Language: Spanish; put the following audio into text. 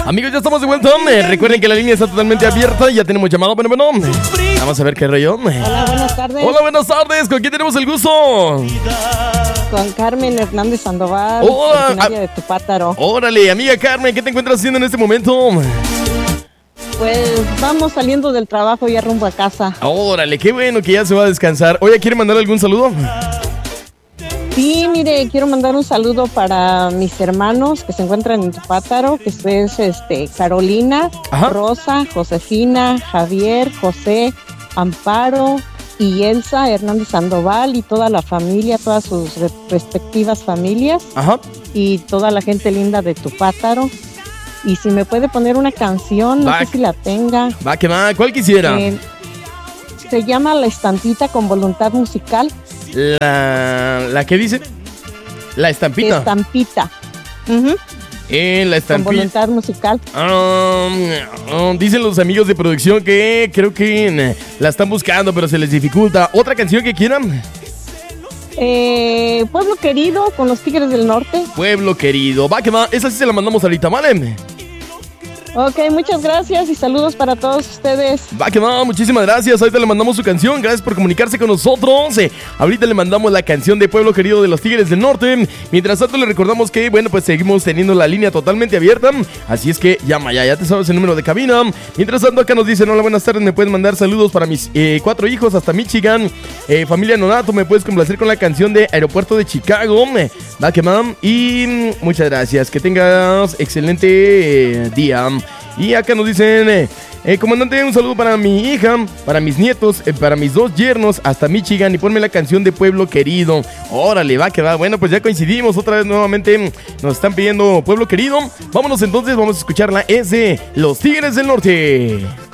Amigos, ya estamos de vuelta. Recuerden que la línea está totalmente abierta. Ya tenemos llamado. Bueno. Vamos a ver qué rollo. Hola, buenas tardes. Hola, buenas tardes. ¿Con quién tenemos el gusto? Con Carmen Hernández Sandoval, Hola. originaria de Tupátaro. Órale, amiga Carmen, ¿qué te encuentras haciendo en este momento? Pues vamos saliendo del trabajo ya rumbo a casa. Órale, qué bueno que ya se va a descansar. Oye, ¿quiere mandar algún saludo? Sí, mire, quiero mandar un saludo para mis hermanos que se encuentran en Tupátaro, que es Carolina, Ajá. Rosa, Josefina, Javier, José, Amparo y Elsa Hernández Sandoval y toda la familia, todas sus respectivas familias. Ajá. Y toda la gente linda de Tupátaro. Y si me puede poner una canción, no sé si la tenga. Va, que va. ¿Cuál quisiera? Se llama La Estampita con Voluntad Musical. ¿La qué dice? La estampita. Estampita. La estampita. Con voluntad musical. Dicen los amigos de producción que creo que la están buscando, pero se les dificulta. ¿Otra canción que quieran? Pueblo Querido con los Tigres del Norte. Pueblo Querido. Va, que va. Esa sí se la mandamos ahorita, ¿vale? Ok, muchas gracias y saludos para todos ustedes. Va, que va, muchísimas gracias. Ahorita le mandamos su canción. Gracias por comunicarse con nosotros. Ahorita le mandamos la canción de Pueblo Querido de los Tigres del Norte. Mientras tanto, le recordamos que, bueno, pues seguimos teniendo la línea totalmente abierta. Así es que llama ya te sabes el número de cabina. Mientras tanto, acá nos dicen: hola, buenas tardes. Me pueden mandar saludos para mis 4 hijos hasta Michigan. Familia Nonato, me puedes complacer con la canción de Aeropuerto de Chicago. Va, que va. Y muchas gracias. Que tengas excelente día. Y acá nos dicen: comandante, un saludo para mi hija, para mis nietos, para mis 2 yernos hasta Michigan, y ponme la canción de Pueblo Querido. Órale, va que va. Bueno, pues ya coincidimos otra vez nuevamente. Nos están pidiendo Pueblo Querido. Vámonos entonces, vamos a escucharla. Es de Los Tigres del Norte.